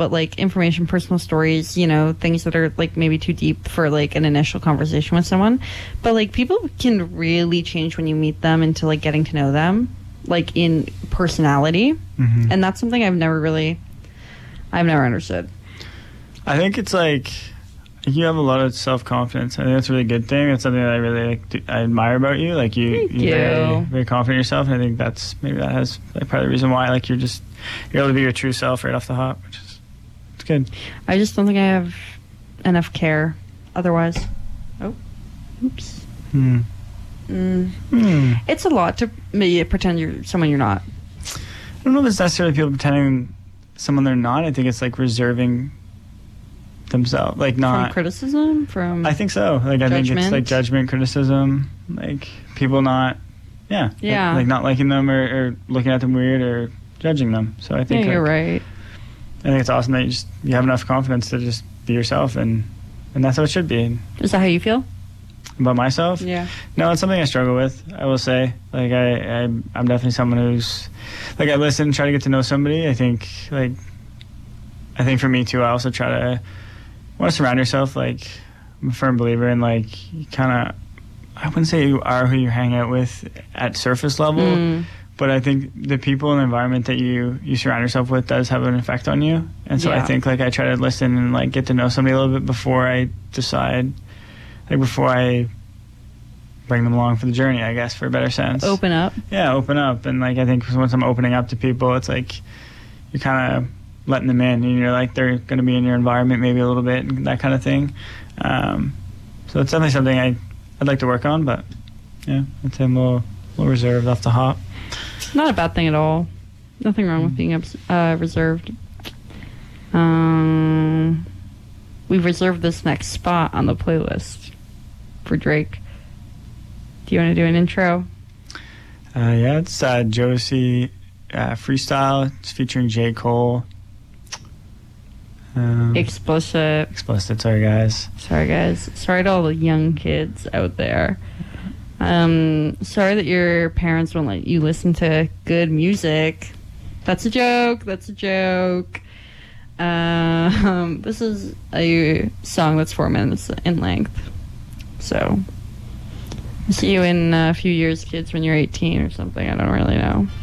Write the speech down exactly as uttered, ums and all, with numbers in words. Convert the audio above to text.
but like information, personal stories, you know, things that are like maybe too deep for like an initial conversation with someone. But like people can really change when you meet them into like getting to know them, like in personality. Mm-hmm. And that's something I've never really, I've never understood. I think it's like you have a lot of self-confidence. I think that's a really good thing. It's something that I really like to, I admire about you. Like you, Thank you're you. Very, very confident in yourself, and I think that's maybe that has like part of the reason why like you're just you're able to be your true self right off the hop, which is it's good. I just don't think I have enough care. Otherwise, oh, oops. Hmm. Mm. Hmm. It's a lot to maybe pretend you're someone you're not. I don't know if it's necessarily people pretending someone they're not. I think it's like reserving themselves, like not From criticism, from I think so. Like I think it's Judgment? like judgment, criticism, like people not, yeah, Yeah. like, like not liking them or, or looking at them weird or judging them. So I yeah, think you're like, right. I think it's awesome that you just you have enough confidence to just be yourself, and and that's how it should be. Is that how you feel? About myself, Yeah. no, it's something I struggle with. I will say, like I, I I'm definitely someone who's like I listen, try to get to know somebody. I think like I think for me too, I also try to. Want to surround yourself, like I'm a firm believer in like you kind of I wouldn't say you are who you hang out with at surface level, Mm. but I think the people and the environment that you you surround yourself with does have an effect on you. And so Yeah. I think like I try to listen and like get to know somebody a little bit before I decide, like before I bring them along for the journey, I guess, for a better sense. Open up. Yeah, open up. And like I think once I'm opening up to people, it's like you're kind of letting them in, and you're like they're going to be in your environment maybe a little bit, and that kind of thing. Um, so it's definitely something I, I'd like to work on, but yeah, I'd say I'm a little, a little reserved off the hop. Not a bad thing at all. Nothing wrong with being abs- uh, reserved. Um, we've reserved this next spot on the playlist for Drake. Do you want to do an intro? Uh, yeah, it's uh, Josie uh, Freestyle. It's featuring J. Cole. Um, Explicit. explicit, sorry guys. Sorry, guys. Sorry to all the young kids out there. Um, sorry that your parents won't let you listen to good music. That's a joke. That's a joke. Uh, um, this is a song that's four minutes in length. So, see you in a few years, kids, when you're eighteen or something. I don't really know.